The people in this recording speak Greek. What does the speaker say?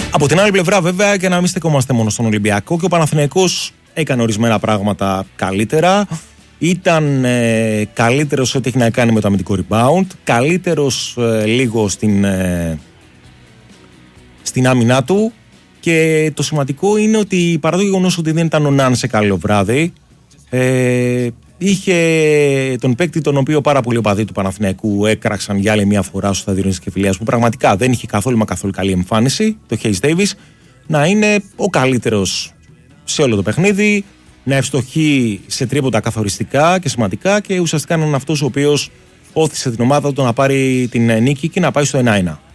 Από την άλλη πλευρά, βέβαια, και να μην στεκόμαστε μόνο στον Ολυμπιακό, και ο Παναθηναϊκός έκανε ορισμένα πράγματα καλύτερα. Ήταν καλύτερος ό,τι έχει να κάνει με το αμυντικό rebound, καλύτερος λίγο στην άμυνά του. Και το σημαντικό είναι ότι παρά το γεγονός ότι δεν ήταν ο Ναν σε καλό βράδυ, είχε τον παίκτη τον οποίο πάρα πολλοί οπαδοί του Παναθηναϊκού έκραξαν για άλλη μια φορά στο στάδιο της Κεφυλίας, που πραγματικά δεν είχε καθόλου καλή εμφάνιση, το Hayes Davis, να είναι ο καλύτερος σε όλο το παιχνίδι, να ευστοχεί σε τρίποτα καθοριστικά και σημαντικά, και ουσιαστικά να είναι αυτός ο οποίος όθησε την ομάδα του να πάρει την νίκη και να πάει στο 1-1.